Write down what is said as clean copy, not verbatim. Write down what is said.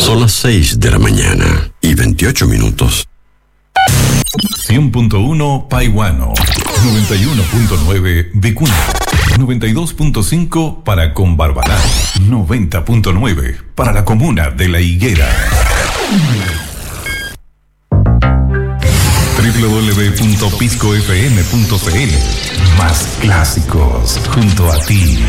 Son las 6 de la mañana y 28 minutos. 100.1 Paihuano, 91.9 Vicuña, 92.5 para Combarbalá, 90.9 para la comuna de La Higuera. www.piscofm.cl. Más clásicos junto a ti.